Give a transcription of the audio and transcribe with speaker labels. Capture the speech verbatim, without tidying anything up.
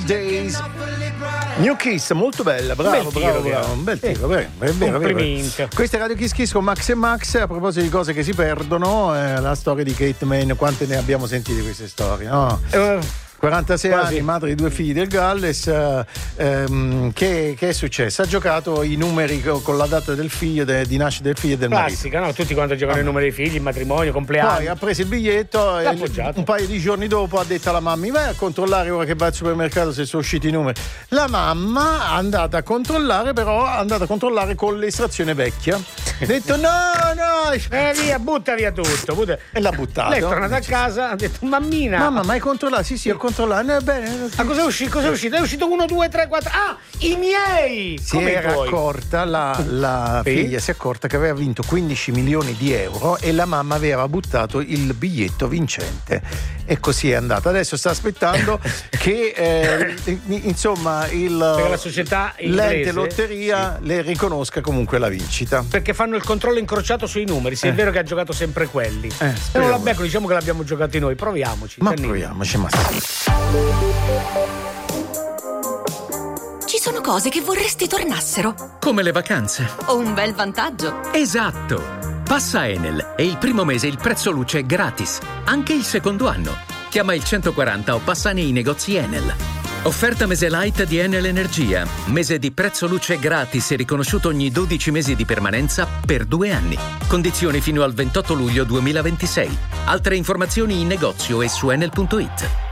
Speaker 1: Days. New Kiss, molto bella, bravo,
Speaker 2: Bel tiro,
Speaker 1: bravo, bravo, un bel tiro, eh. è vero, è vero. Questa è Radio Kiss Kiss con Max e Max. A proposito di cose che si perdono, eh, la storia di Kate Manne, quante ne abbiamo sentite di queste storie, no? Uh. quarantasei Quasi. Anni, madre di due figli del Galles, eh, ehm, che, che è successo? Ha giocato i numeri con la data del figlio, de, di nascita del figlio e del
Speaker 2: Classica,
Speaker 1: marito.
Speaker 2: No? Tutti quando giocano ah. i numeri dei figli, il matrimonio, compleanno.
Speaker 1: Poi ha preso il biglietto e un paio di giorni dopo ha detto alla mamma: vai a controllare ora che va al supermercato se sono usciti i numeri. La mamma è andata a controllare, però è andata a controllare con l'estrazione vecchia. Ha detto no, no,
Speaker 2: eh, via, butta via tutto. Butta.
Speaker 1: E l'ha buttato.
Speaker 2: Lei è tornata a casa, ha detto: mammina.
Speaker 1: Mamma, ma hai controllato? Sì, sì, ho controllato. Eh, bene.
Speaker 2: Ma cosa è uscito? Cosa è uscito? È uscito uno, due, tre, quattro. Ah, i miei!
Speaker 1: Si
Speaker 2: Come
Speaker 1: era accorta, la, la sì? figlia si è accorta che aveva vinto quindici milioni di euro e la mamma aveva buttato il biglietto vincente. E così è andata. Adesso sta aspettando che eh, insomma il,
Speaker 2: la società inglese,
Speaker 1: l'ente lotteria sì. le riconosca comunque la vincita.
Speaker 2: Perché fanno il controllo incrociato sui numeri. Se eh. è vero che ha giocato sempre quelli.
Speaker 1: Eh,
Speaker 2: Se non la becco, diciamo che l'abbiamo giocati noi. Proviamoci.
Speaker 1: Ma Giannini. proviamoci, ma
Speaker 3: ci sono cose che vorresti tornassero.
Speaker 4: Come le vacanze.
Speaker 3: O un bel vantaggio.
Speaker 4: Esatto. Passa Enel e il primo mese il prezzo luce è gratis. Anche il secondo anno. Chiama il centoquaranta o passa nei negozi Enel. Offerta mese light di Enel Energia. Mese di prezzo luce gratis e riconosciuto ogni dodici mesi di permanenza per due anni. Condizioni fino al ventotto luglio duemilaventisei. Altre informazioni in negozio e su enel punto it.